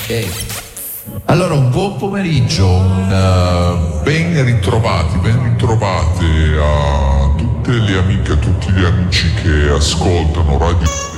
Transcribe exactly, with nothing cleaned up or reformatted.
Ok. Allora, un buon pomeriggio, un, uh, ben ritrovati, ben ritrovate a tutte le amiche, a tutti gli amici che ascoltano Radio